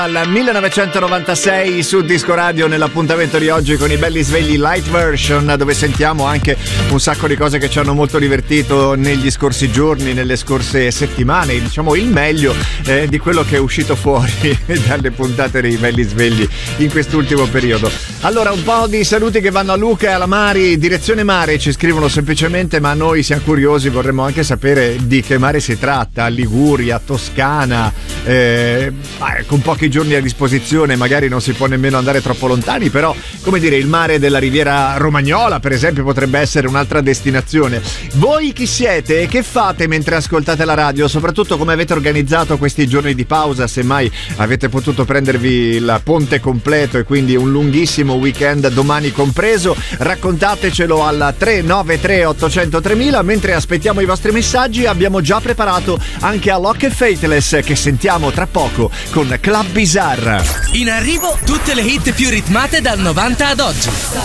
Al 1996 su Disco Radio, nell'appuntamento di oggi con i belli svegli light version, dove sentiamo anche un sacco di cose che ci hanno molto divertito negli scorsi giorni, nelle scorse settimane, diciamo il meglio di quello che è uscito fuori dalle puntate dei belli svegli in quest'ultimo periodo. Allora, un po' di saluti che vanno a Luca e alla Mari, direzione mare, ci scrivono semplicemente, ma noi siamo curiosi, vorremmo anche sapere di che mare si tratta, Liguria, Toscana, con pochi giorni a disposizione magari non si può nemmeno andare troppo lontani, però come dire, il mare della Riviera Romagnola per esempio potrebbe essere un'altra destinazione. Voi chi siete e che fate mentre ascoltate la radio? Soprattutto come avete organizzato questi giorni di pausa, semmai avete potuto prendervi il ponte completo e quindi un lunghissimo weekend domani compreso. Raccontatecelo al 393 800 3000. Mentre aspettiamo i vostri messaggi, abbiamo già preparato anche Alok e Faithless, che sentiamo tra poco con Club Bizarre. In arrivo tutte le hit più ritmate dal 90 ad oggi.